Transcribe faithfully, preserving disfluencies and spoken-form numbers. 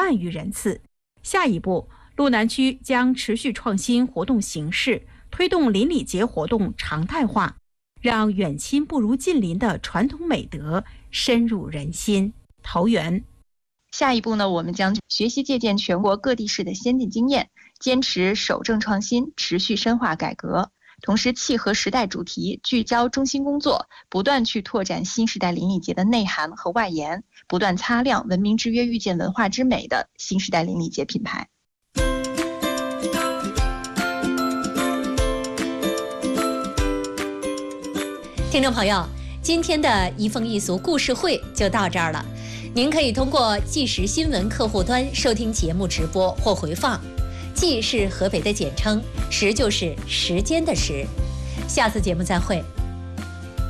万余人次。下一步，路南区将持续创新活动形式，推动邻里节活动常态化，让远亲不如近邻的传统美德深入人心。投缘。 下一步呢，我们将学习借鉴全国各地市的先进经验，坚持守正创新，持续深化改革，同时契合时代主题，聚焦中心工作，不断去拓展新时代邻里节的内涵和外延，不断擦亮文明之约遇见文化之美的新时代邻里节品牌。 听众朋友，今天的一风一俗故事会就到这儿了。您可以通过纪实新闻客户端收听节目直播或回放。纪是河北的简称，时就是时间的时。下次节目再会。